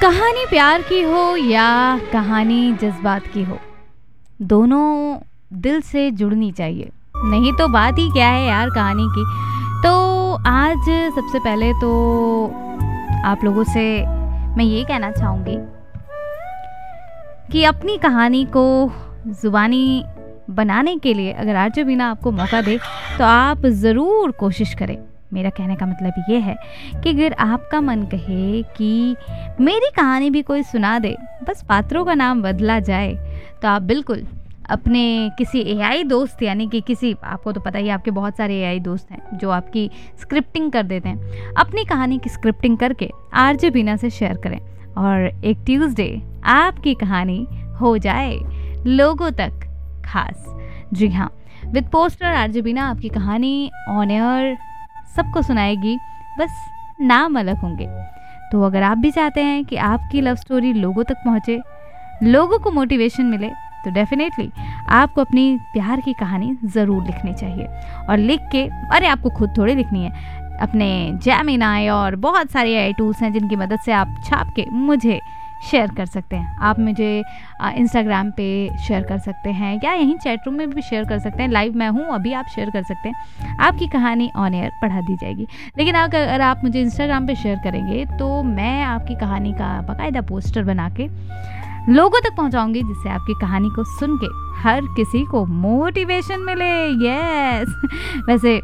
कहानी प्यार की हो या कहानी जज्बात की हो, दोनों दिल से जुड़नी चाहिए, नहीं तो बात ही क्या है यार कहानी की। तो आज सबसे पहले तो आप लोगों से मैं ये कहना चाहूँगी कि अपनी कहानी को ज़ुबानी बनाने के लिए अगर आरजे बीना आपको मौका दे तो आप ज़रूर कोशिश करें। मेरा कहने का मतलब ये है कि अगर आपका मन कहे कि मेरी कहानी भी कोई सुना दे, बस पात्रों का नाम बदला जाए, तो आप बिल्कुल अपने किसी एआई दोस्त, यानी कि किसी, आपको तो पता ही आपके बहुत सारे एआई दोस्त हैं जो आपकी स्क्रिप्टिंग कर देते हैं, अपनी कहानी की स्क्रिप्टिंग करके आरजे बीना से शेयर करें और एक ट्यूसडे आपकी कहानी हो जाए लोगों तक खास। जी हाँ, विद पोस्टर आरजे बीना आपकी कहानी ऑन एयर सबको सुनाएगी, बस नाम अलग होंगे। तो अगर आप भी चाहते हैं कि आपकी लव स्टोरी लोगों तक पहुंचे, लोगों को मोटिवेशन मिले, तो डेफिनेटली आपको अपनी प्यार की कहानी ज़रूर लिखनी चाहिए। और लिख के, अरे आपको खुद थोड़ी लिखनी है, अपने जेमिनी और बहुत सारे एआई टूल्स हैं जिनकी मदद से आप छाप के मुझे शेयर कर सकते हैं। आप मुझे इंस्टाग्राम पे शेयर कर सकते हैं या यहीं चैट रूम में भी शेयर कर सकते हैं। लाइव मैं हूँ अभी, आप शेयर कर सकते हैं, आपकी कहानी ऑन एयर पढ़ा दी जाएगी। लेकिन अगर आप मुझे इंस्टाग्राम पे शेयर करेंगे तो मैं आपकी कहानी का बाकायदा पोस्टर बना के लोगों तक पहुंचाऊंगी, जिससे आपकी कहानी को सुन के हर किसी को मोटिवेशन मिले। यस वैसे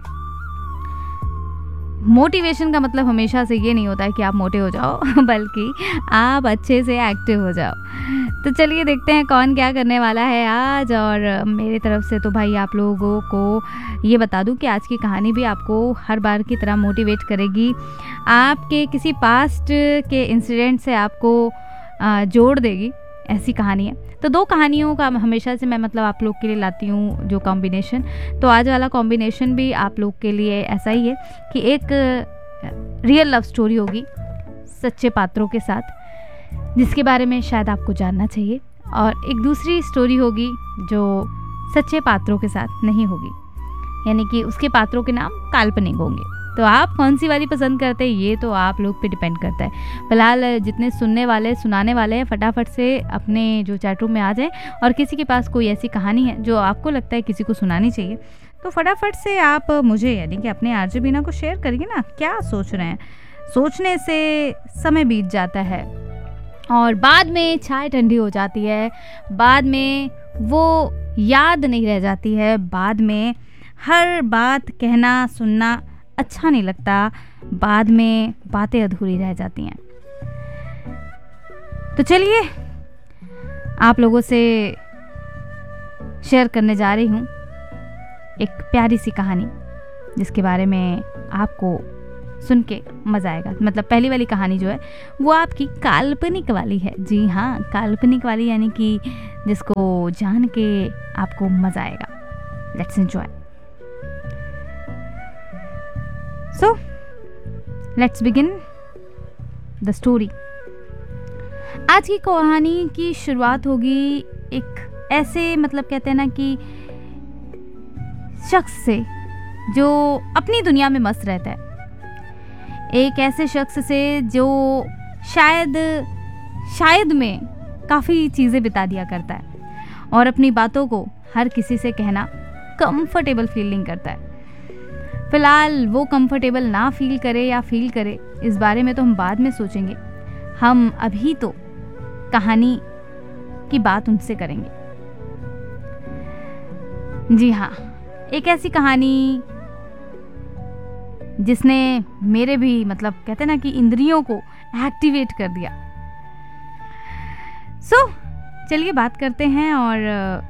मोटिवेशन का मतलब हमेशा से ये नहीं होता है कि आप मोटे हो जाओ, बल्कि आप अच्छे से एक्टिव हो जाओ। तो चलिए देखते हैं कौन क्या करने वाला है आज। और मेरी तरफ से तो भाई आप लोगों को ये बता दूं कि आज की कहानी भी आपको हर बार की तरह मोटिवेट करेगी, आपके किसी पास्ट के इंसिडेंट से आपको जोड़ देगी, ऐसी कहानी है। तो दो कहानियों का हमेशा से मैं मतलब आप लोग के लिए लाती हूँ जो कॉम्बिनेशन, तो आज वाला कॉम्बिनेशन भी आप लोग के लिए ऐसा ही है कि एक रियल लव स्टोरी होगी सच्चे पात्रों के साथ, जिसके बारे में शायद आपको जानना चाहिए, और एक दूसरी स्टोरी होगी जो सच्चे पात्रों के साथ नहीं होगी, यानी कि उसके पात्रों के नाम काल्पनिक होंगे। तो आप कौन सी वाली पसंद करते हैं ये तो आप लोग पे डिपेंड करता है। फिलहाल जितने सुनने वाले सुनाने वाले हैं, फटाफट से अपने जो चैट रूम में आ जाएं, और किसी के पास कोई ऐसी कहानी है जो आपको लगता है किसी को सुनानी चाहिए, तो फटाफट से आप मुझे, यानी कि अपने आरजे बीना को शेयर करिए ना। क्या सोच रहे हैं, सोचने से समय बीत जाता है और बाद में चाय ठंडी हो जाती है, बाद में वो याद नहीं रह जाती है, बाद में हर बात कहना सुनना अच्छा नहीं लगता, बाद में बातें अधूरी रह जाती हैं। तो चलिए आप लोगों से शेयर करने जा रही हूँ एक प्यारी सी कहानी, जिसके बारे में आपको सुन के मज़ा आएगा। मतलब पहली वाली कहानी जो है वो आपकी काल्पनिक वाली है। जी हाँ, काल्पनिक वाली, यानी कि जिसको जान के आपको मज़ा आएगा। Let's enjoy. So, let's begin the story. आज की कहानी की शुरुआत होगी एक ऐसे, मतलब कहते हैं ना कि शख्स से जो अपनी दुनिया में मस्त रहता है, एक ऐसे शख्स से जो शायद में काफ़ी चीज़ें बिता दिया करता है और अपनी बातों को हर किसी से कहना कंफर्टेबल फील नहीं करता है। फ़िलहाल वो कंफर्टेबल ना फील करे या फील करे, इस बारे में तो हम बाद में सोचेंगे। हम अभी तो कहानी की बात उनसे करेंगे। जी हाँ, एक ऐसी कहानी जिसने मेरे भी, मतलब कहते हैं ना कि इंद्रियों को एक्टिवेट कर दिया। चलिए बात करते हैं और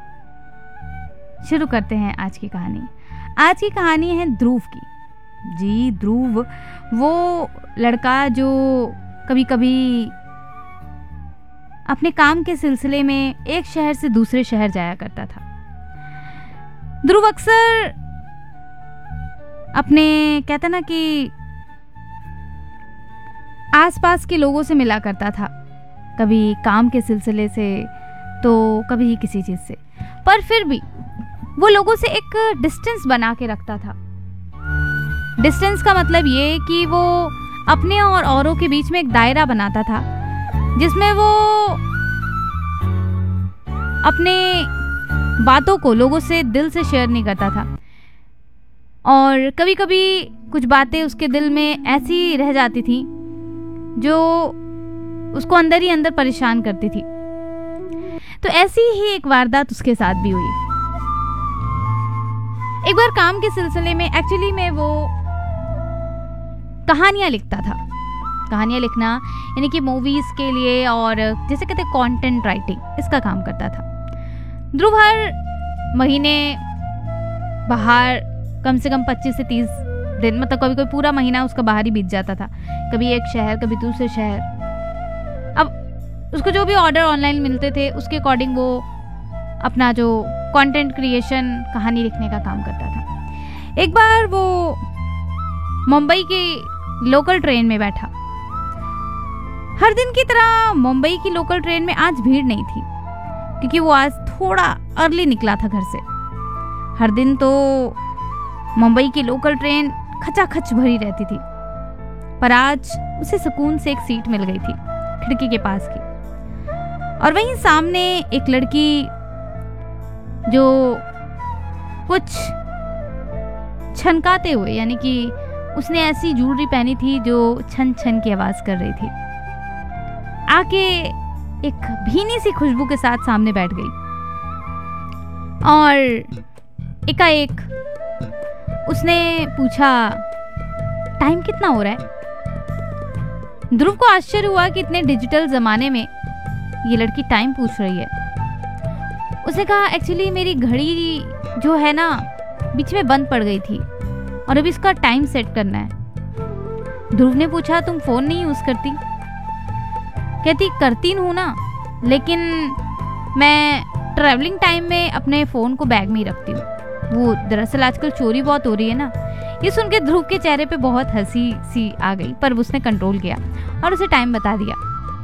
शुरू करते हैं आज की कहानी। आज की कहानी है ध्रुव की। जी, ध्रुव वो लड़का जो कभी कभी अपने काम के सिलसिले में एक शहर से दूसरे शहर जाया करता था। ध्रुव अक्सर अपने, कहते ना कि आसपास के लोगों से मिला करता था, कभी काम के सिलसिले से तो कभी किसी चीज़ से, पर फिर भी वो लोगों से एक डिस्टेंस बना के रखता था। डिस्टेंस का मतलब ये कि वो अपने और औरों के बीच में एक दायरा बनाता था जिसमें वो अपने बातों को लोगों से दिल से शेयर नहीं करता था, और कभी कभी कुछ बातें उसके दिल में ऐसी रह जाती थी जो उसको अंदर ही अंदर परेशान करती थी। तो ऐसी ही एक वारदात उसके साथ भी हुई। एक बार काम के सिलसिले में, एक्चुअली में वो कहानियां लिखता था। कहानियां लिखना यानी कि मूवीज के लिए, और जैसे कहते कंटेंट राइटिंग, इसका काम करता था। ध्रुव हर महीने बाहर कम से कम 25 से 30 दिन, मतलब कभी कोई पूरा महीना उसका बाहर ही बीत जाता था, कभी एक शहर कभी दूसरे शहर। अब उसको जो भी ऑर्डर ऑनलाइन मिलते थे उसके अकॉर्डिंग वो अपना जो कंटेंट क्रिएशन, कहानी लिखने का काम करता था। एक बार वो मुंबई की लोकल ट्रेन में बैठा। हर दिन की तरह मुंबई की लोकल ट्रेन में आज भीड़ नहीं थी, क्योंकि वो आज थोड़ा अर्ली निकला था घर से। हर दिन तो मुंबई की लोकल ट्रेन खचाखच भरी रहती थी, पर आज उसे सुकून से एक सीट मिल गई थी खिड़की के पास की। और वहीं सामने एक लड़की जो कुछ छनकाते हुए, यानी कि उसने ऐसी ज्वेलरी पहनी थी जो छन छन की आवाज कर रही थी, आके एक भीनी सी खुशबू के साथ सामने बैठ गई। और एकाएक उसने पूछा, टाइम कितना हो रहा है? ध्रुव को आश्चर्य हुआ कि इतने डिजिटल जमाने में ये लड़की टाइम पूछ रही है। उसने कहा, एक्चुअली मेरी घड़ी जो है ना बीच में बंद पड़ गई थी और अभी इसका टाइम सेट करना है। ध्रुव ने पूछा, तुम फोन नहीं यूज करती? कहती, करती हूँ ना, लेकिन मैं ट्रैवलिंग टाइम में अपने फोन को बैग में ही रखती हूँ। वो दरअसल आजकल चोरी बहुत हो रही है ना। ये सुन के ध्रुव के चेहरे पे बहुत हंसी सी आ गई, पर उसने कंट्रोल किया और उसे टाइम बता दिया।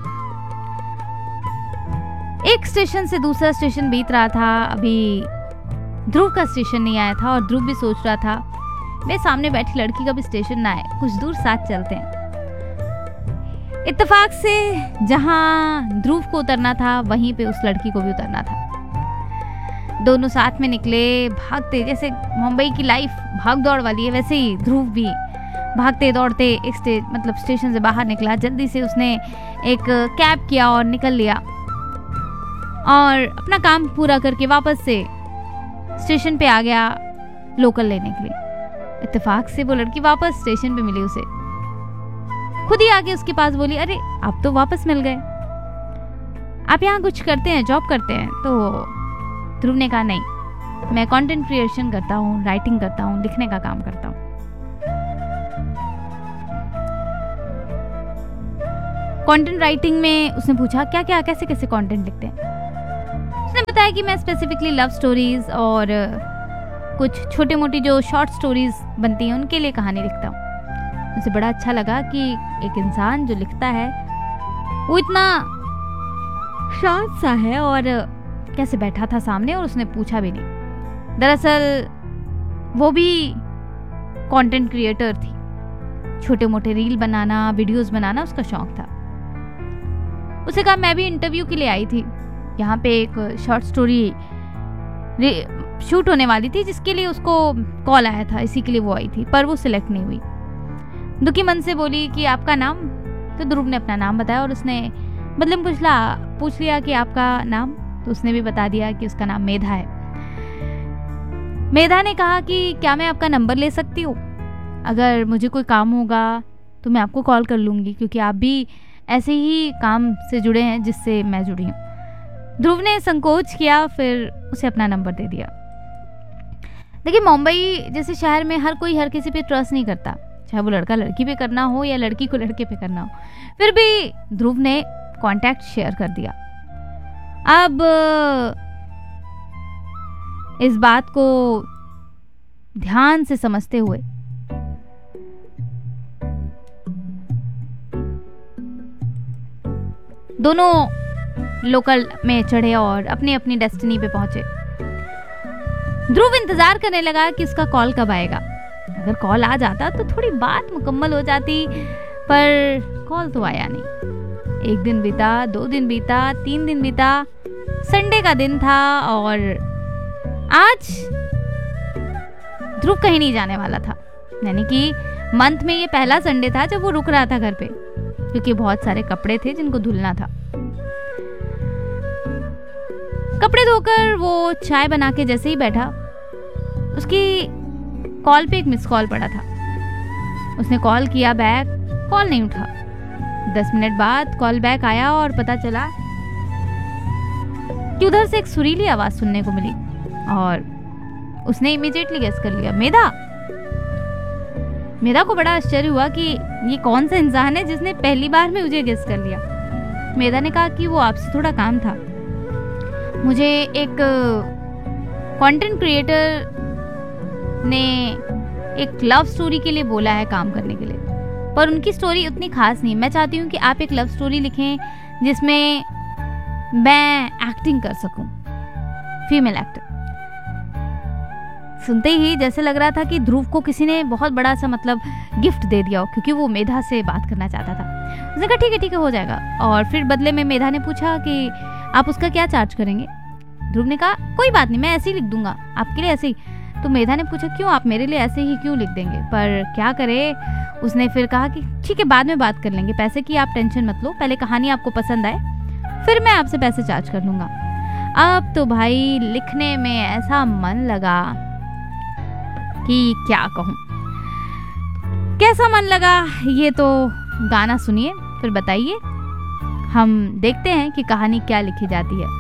एक स्टेशन से दूसरा स्टेशन बीत रहा था। अभी ध्रुव का स्टेशन नहीं आया था और ध्रुव भी सोच रहा था, मैं सामने बैठी लड़की का भी स्टेशन ना आए, कुछ दूर साथ चलते हैं। इत्तेफाक से जहां ध्रुव को उतरना था वहीं पे उस लड़की को भी उतरना था। दोनों साथ में निकले, भागते। जैसे मुंबई की लाइफ भाग दौड़ वाली है, वैसे ही ध्रुव भी भागते दौड़ते एक स्टेशन से बाहर निकला। जल्दी से उसने एक कैब किया और निकल लिया, और अपना काम पूरा करके वापस से स्टेशन पे आ गया लोकल लेने के लिए। इत्तेफाक से वो लड़की वापस स्टेशन पे मिली उसे, खुद ही आके उसके पास बोली, अरे आप तो वापस मिल गए, आप यहाँ कुछ करते हैं, जॉब करते हैं? तो ध्रुव ने कहा, नहीं, मैं कंटेंट क्रिएशन करता हूँ, राइटिंग करता हूँ, लिखने का काम करता हूँ। कंटेंट राइटिंग में उसने पूछा, क्या क्या कैसे कैसे कंटेंट लिखते हैं? उसने बताया कि मैं स्पेसिफिकली लव स्टोरीज और कुछ छोटी मोटी जो शॉर्ट स्टोरीज बनती हैं उनके लिए कहानी लिखता हूँ। मुझे बड़ा अच्छा लगा कि एक इंसान जो लिखता है वो इतना शांत सा है, और कैसे बैठा था सामने और उसने पूछा भी नहीं। दरअसल वो भी कंटेंट क्रिएटर थी, छोटे मोटे रील बनाना, वीडियोस बनाना उसका शौक था। उसे कहा, मैं भी इंटरव्यू के लिए आई थी, यहाँ पे एक शॉर्ट स्टोरी शूट होने वाली थी जिसके लिए उसको कॉल आया था, इसी के लिए वो आई थी, पर वो सिलेक्ट नहीं हुई। दुखी मन से बोली कि आपका नाम? तो ध्रुव ने अपना नाम बताया और उसने बदले में पूछ लिया कि आपका नाम? तो उसने भी बता दिया कि उसका नाम मेधा है। मेधा ने कहा कि क्या मैं आपका नंबर ले सकती हूँ? अगर मुझे कोई काम होगा तो मैं आपको कॉल कर लूँगी, क्योंकि आप भी ऐसे ही काम से जुड़े हैं जिससे मैं जुड़ी हूँ। ध्रुव ने संकोच किया, फिर उसे अपना नंबर दे दिया। देखिए, मुंबई जैसे शहर में हर कोई हर किसी पे ट्रस्ट नहीं करता, चाहे वो लड़का लड़की पे करना हो या लड़की को लड़के पे करना हो। फिर भी ध्रुव ने कांटेक्ट शेयर कर दिया। अब इस बात को ध्यान से समझते हुए दोनों लोकल में चढ़े और अपनी अपनी डेस्टिनी पे पहुंचे। ध्रुव इंतजार करने लगा कि उसका कॉल कब आएगा। अगर कॉल आ जाता तो थोड़ी बात मुकम्मल हो जाती, पर कॉल तो आया नहीं। 1 दिन बीता, 2 दिन बीता, 3 दिन बीता, संडे का दिन था और आज ध्रुव कहीं नहीं जाने वाला था। यानी कि मंथ में ये पहला संडे था जब वो रुक रहा था घर पे, क्योंकि बहुत सारे कपड़े थे जिनको धुलना था। कपड़े धोकर वो चाय बना के जैसे ही बैठा, उसकी कॉल पे एक मिस कॉल पड़ा था। उसने कॉल किया बैक, कॉल नहीं उठा। 10 मिनट बाद कॉल बैक आया और पता चला कि उधर से एक सुरीली आवाज सुनने को मिली और उसने इमीडिएटली गेस कर लिया, मेधा। मेधा को बड़ा आश्चर्य हुआ कि ये कौन सा इंसान है जिसने पहली बार में मुझे गेस कर लिया। मेधा ने कहा कि वो आपसे थोड़ा काम था। मुझे एक कंटेंट क्रिएटर ने एक लव स्टोरी के लिए बोला है काम करने के लिए, पर उनकी स्टोरी उतनी खास नहीं। मैं चाहती हूँ कि आप एक लव स्टोरी लिखें जिसमें मैं एक्टिंग कर सकूं, फीमेल एक्टर। सुनते ही जैसे लग रहा था कि ध्रुव को किसी ने बहुत बड़ा सा मतलब गिफ्ट दे दिया हो, क्योंकि वो मेधा से बात करना चाहता था। उसने कहा ठीक है हो जाएगा। और फिर बदले में मेधा ने पूछा कि आप उसका क्या चार्ज करेंगे। ध्रुव ने कहा कोई बात नहीं, मैं ऐसे ही लिख दूंगा आपके लिए, ऐसे ही। तो मेधा ने पूछा क्यों, आप मेरे लिए ऐसे ही क्यों लिख देंगे, पर क्या करे। उसने फिर कहा कि ठीक है बाद में बात कर लेंगे, पैसे की आप टेंशन मत लो, पहले कहानी आपको पसंद आए फिर मैं आपसे पैसे चार्ज कर लूंगा। अब तो भाई लिखने में ऐसा मन लगा कि क्या कहूँ, कैसा मन लगा ये तो गाना सुनिए फिर बताइए। हम देखते हैं कि कहानी क्या लिखी जाती है।